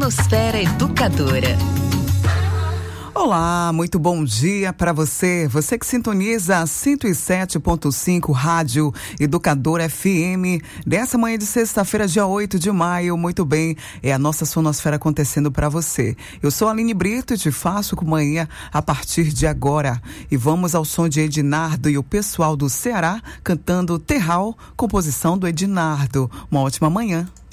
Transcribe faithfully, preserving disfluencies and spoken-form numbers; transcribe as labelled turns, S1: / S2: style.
S1: Sonosfera Educadora.
S2: Olá, muito bom dia para você. Você que sintoniza a cento e sete ponto cinco Rádio Educadora F M. Dessa manhã de sexta-feira, dia oito de maio. Muito bem, é a nossa Sonosfera acontecendo para você. Eu sou a Aline Brito e te faço companhia a partir de agora. E vamos ao som de Ednardo e o pessoal do Ceará cantando Terral, composição do Ednardo. Uma ótima manhã.